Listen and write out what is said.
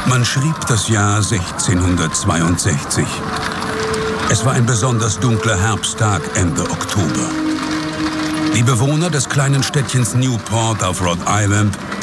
Man schrieb das Jahr 1662. Es war ein besonders dunkler Herbsttag Ende Oktober. Die Bewohner des kleinen Städtchens Newport auf Rhode Island